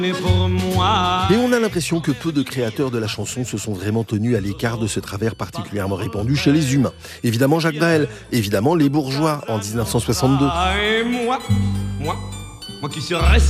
Et on a l'impression que peu de créateurs de la chanson se sont vraiment tenus à l'écart de ce travers particulièrement répandu chez les humains. Évidemment Jacques Brel, évidemment Les Bourgeois en 1962. Et moi qui serais